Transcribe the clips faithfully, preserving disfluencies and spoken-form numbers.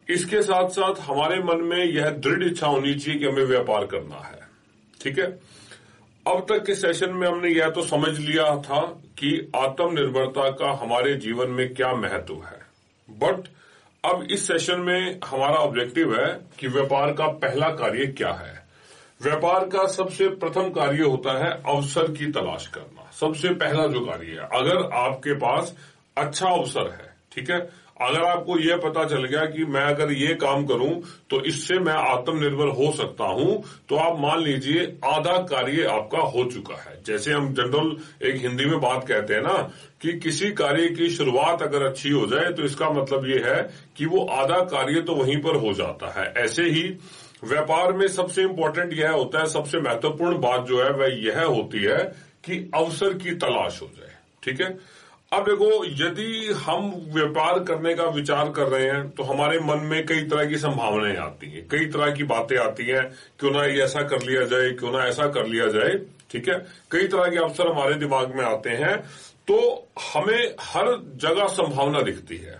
इसके साथ साथ हमारे मन में यह दृढ़ इच्छा होनी चाहिए कि हमें व्यापार करना है। ठीक है, अब तक के सेशन में हमने यह तो समझ लिया था कि आत्मनिर्भरता का हमारे जीवन में क्या महत्व है, बट अब इस सेशन में हमारा ऑब्जेक्टिव है कि व्यापार का पहला कार्य क्या है। व्यापार का सबसे प्रथम कार्य होता है अवसर की तलाश करना। सबसे पहला जो कार्य है, अगर आपके पास अच्छा अवसर है, ठीक है, अगर आपको यह पता चल गया कि मैं अगर ये काम करूं तो इससे मैं आत्मनिर्भर हो सकता हूं, तो आप मान लीजिए आधा कार्य आपका हो चुका है। जैसे हम जनरल एक हिंदी में बात कहते हैं ना कि किसी कार्य की शुरुआत अगर अच्छी हो जाए तो इसका मतलब ये है कि वो आधा कार्य तो वहीं पर हो जाता है। ऐसे ही व्यापार में सबसे इंपॉर्टेंट यह होता है, सबसे महत्वपूर्ण बात जो है वह यह होती है कि अवसर की तलाश हो जाए। ठीक है, अब देखो, यदि हम व्यापार करने का विचार कर रहे हैं तो हमारे मन में कई तरह की संभावनाएं आती हैं, कई तरह की बातें आती हैं, क्यों ना ये ऐसा कर लिया जाए, क्यों ना ऐसा कर लिया जाए। ठीक है, कई तरह के अवसर हमारे दिमाग में आते हैं, तो हमें हर जगह संभावना दिखती है।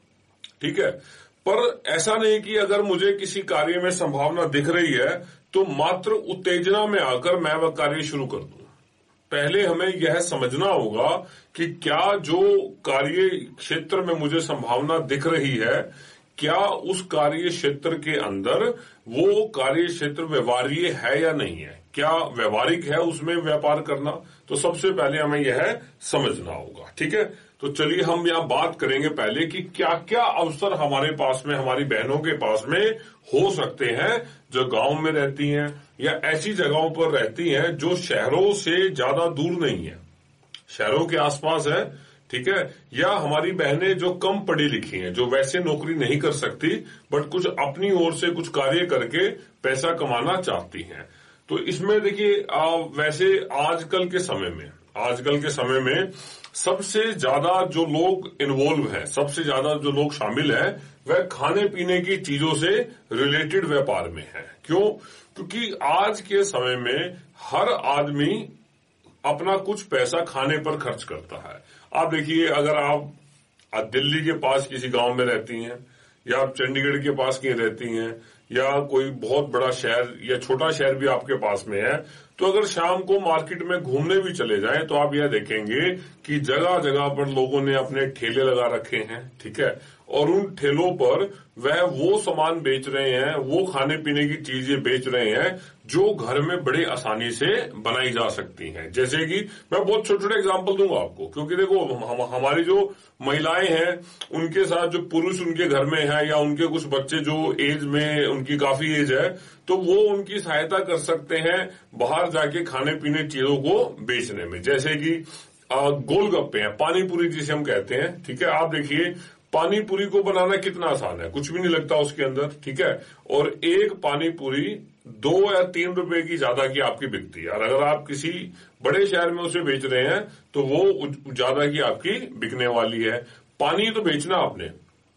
ठीक है, पर ऐसा नहीं कि अगर मुझे किसी कार्य में संभावना दिख रही है तो मात्र उत्तेजना में आकर मैं वह कार्य शुरू कर दूं। पहले हमें यह समझना होगा कि क्या जो कार्य क्षेत्र में मुझे संभावना दिख रही है, क्या उस कार्य क्षेत्र के अंदर वो कार्य क्षेत्र व्यवहार्य है या नहीं है, क्या व्यवहारिक है उसमें व्यापार करना। तो सबसे पहले हमें यह समझना होगा। ठीक है, तो चलिए हम यहां बात करेंगे पहले कि क्या क्या अवसर हमारे पास में, हमारी बहनों के पास में हो सकते हैं जो गांव में रहती हैं या ऐसी जगहों पर रहती हैं जो शहरों से ज्यादा दूर नहीं है, शहरों के आसपास है। ठीक है, या हमारी बहनें जो कम पढ़ी लिखी हैं, जो वैसे नौकरी नहीं कर सकती बट कुछ अपनी ओर से कुछ कार्य करके पैसा कमाना चाहती हैं। तो इसमें देखिए, वैसे आजकल के समय में आजकल के समय में सबसे ज्यादा जो लोग इन्वॉल्व हैं, सबसे ज्यादा जो लोग शामिल हैं, वह खाने पीने की चीजों से रिलेटेड व्यापार में है। क्यों? क्योंकि आज के समय में हर आदमी अपना कुछ पैसा खाने पर खर्च करता है। आप देखिए, अगर आप दिल्ली के पास किसी गांव में रहती हैं या आप चंडीगढ़ के पास कहीं रहती हैं या कोई बहुत बड़ा शहर या छोटा शहर भी आपके पास में है, तो अगर शाम को मार्केट में घूमने भी चले जाएं तो आप यह देखेंगे कि जगह जगह पर लोगों ने अपने ठेले लगा रखे हैं। ठीक है, और उन ठेलों पर वह वो सामान बेच रहे हैं, वो खाने पीने की चीजें बेच रहे हैं जो घर में बड़े आसानी से बनाई जा सकती हैं। जैसे कि मैं बहुत छोटे छोटे एग्जांपल दूंगा आपको, क्योंकि देखो हम, हमारी जो महिलाएं हैं उनके साथ जो पुरुष उनके घर में है या उनके कुछ बच्चे जो एज में उनकी काफी एज है, तो वो उनकी सहायता कर सकते हैं बाहर जाके खाने पीने चीजों को बेचने में। जैसे कि गोलगप्पे हैं, पानी पूरी जिसे हम कहते हैं। ठीक है, आप देखिए पानी पूरी को बनाना कितना आसान है, कुछ भी नहीं लगता उसके अंदर। ठीक है, और एक पानी पूरी दो या तीन रुपए की ज्यादा की आपकी बिकती है, और अगर आप किसी बड़े शहर में उसे बेच रहे हैं तो वो ज्यादा की आपकी बिकने वाली है। पानी तो बेचना आपने,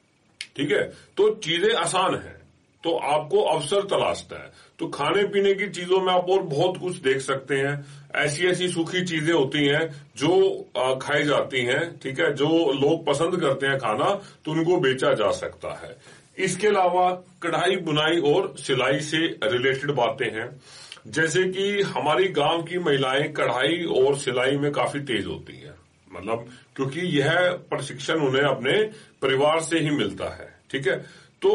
ठीक है, तो चीजें आसान है, तो आपको अवसर तलाशना है। तो खाने पीने की चीजों में आप और बहुत कुछ देख सकते हैं। ऐसी ऐसी सूखी चीजें होती हैं जो खाई जाती हैं, ठीक है, जो लोग पसंद करते हैं खाना, तो उनको बेचा जा सकता है। इसके अलावा कढ़ाई बुनाई और सिलाई से रिलेटेड बातें हैं, जैसे कि हमारी गांव की महिलाएं कढ़ाई और सिलाई में काफी तेज होती हैं, मतलब क्योंकि यह प्रशिक्षण उन्हें अपने परिवार से ही मिलता है। ठीक है, तो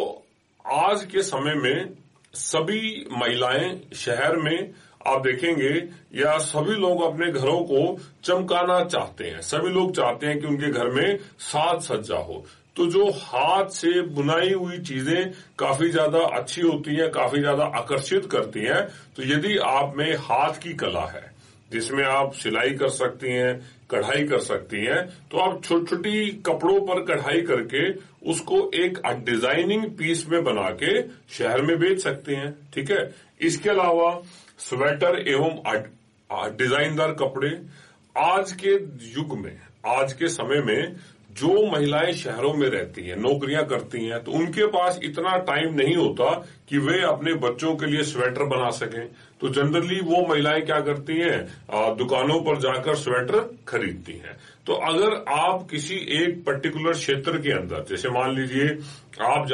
आज के समय में सभी महिलाएं शहर में आप देखेंगे या सभी लोग अपने घरों को चमकाना चाहते हैं, सभी लोग चाहते हैं कि उनके घर में साज सज्जा हो। तो जो हाथ से बुनाई हुई चीजें काफी ज्यादा अच्छी होती हैं, काफी ज्यादा आकर्षित करती हैं। तो यदि आप में हाथ की कला है जिसमें आप सिलाई कर सकती हैं, कढ़ाई कर सकती हैं, तो आप छोटी छोटी कपड़ों पर कढ़ाई करके उसको एक डिजाइनिंग पीस में बना के शहर में बेच सकते हैं। ठीक है, इसके अलावा स्वेटर एवं डिजाइनदार कपड़े, आज के युग में, आज के समय में जो महिलाएं शहरों में रहती हैं, नौकरियां करती हैं, तो उनके पास इतना टाइम नहीं होता कि वे अपने बच्चों के लिए स्वेटर बना सकें। तो जनरली वो महिलाएं क्या करती हैं, दुकानों पर जाकर स्वेटर खरीदती हैं। तो अगर आप किसी एक पर्टिकुलर क्षेत्र के अंदर, जैसे मान लीजिए आप